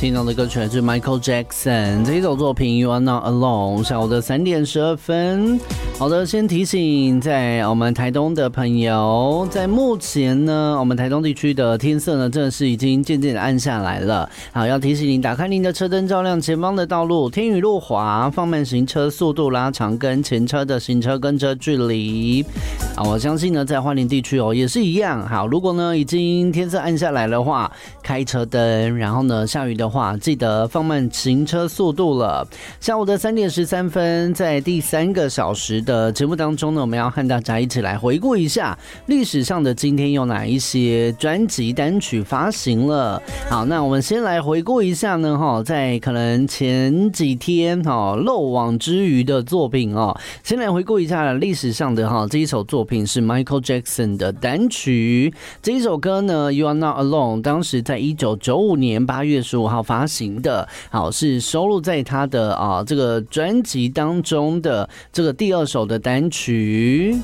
听到的歌曲来自 Michael Jackson 这一首作品 You Are Not Alone。 下午的3点12分。好的，先提醒在我们台东的朋友，在目前呢，我们台东地区的天色呢，真的是已经渐渐的暗下来了。好，要提醒您打开您的车灯，照亮前方的道路，天雨路滑，放慢行车速度，拉长跟前车的行车跟车距离。好，我相信呢，在花莲地区也是一样。好，如果呢已经天色暗下来的话，开车灯，然后呢下雨的话，记得放慢行车速度了。下午的3点13分，在第3个小时的节目当中呢，我们要和大家一起来回顾一下历史上的今天有哪一些专辑单曲发行了。好，那我们先来回顾一下呢，在可能前几天漏网之鱼的作品先来回顾一下历史上的这一首作品是 Michael Jackson 的单曲。这一首歌呢 You Are Not Alone 当时在1995年8月15号发行的，好，是收录在他的这个专辑当中的这个第2首的单曲。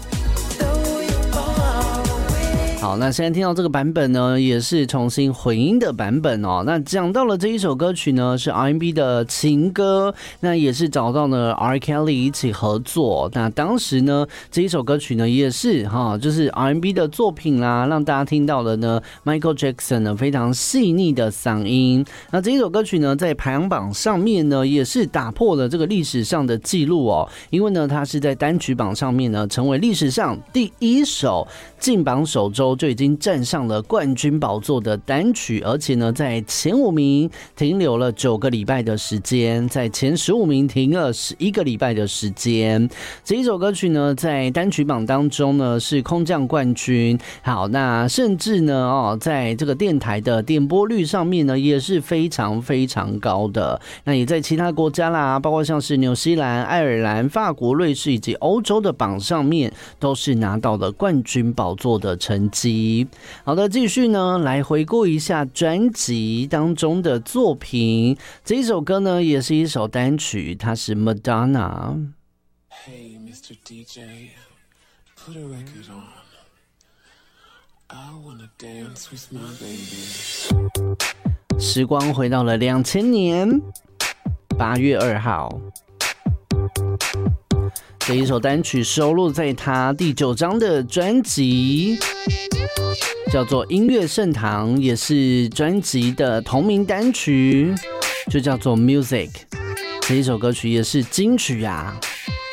好，那现在听到这个版本呢，也是重新混音的版本哦。那讲到了这一首歌曲呢，是 R&B 的情歌，那也是找到了 R. Kelly 一起合作。那当时呢，这一首歌曲呢，也是就是 R&B 的作品啦，让大家听到了呢 Michael Jackson 呢非常细腻的嗓音。那这一首歌曲呢，在排行榜上面呢，也是打破了这个历史上的记录哦，因为呢，它是在单曲榜上面呢，成为历史上第1首进榜首周就已经站上了冠军宝座的单曲，而且呢，在前5名停留了9个礼拜的时间，在前15名停了11个礼拜的时间。这一首歌曲呢，在单曲榜当中呢是空降冠军。好，那甚至呢在这个电台的点播率上面呢也是非常非常高的。那也在其他国家啦，包括像是纽西兰、爱尔兰、法国、瑞士以及欧洲的榜上面，都是拿到了冠军宝座的成绩。好的，继续呢来回顾一下专辑当中的作品。这一首歌呢也是一首单曲，它是 Madonna。Hey, Mr. DJ, put a record on. I wanna dance with my baby. 时光回到了2000年8月2号。这一首单曲收录在他第9张的专辑，叫做《音乐盛堂》，也是专辑的同名单曲，就叫做 Music。这一首歌曲也是金曲啊。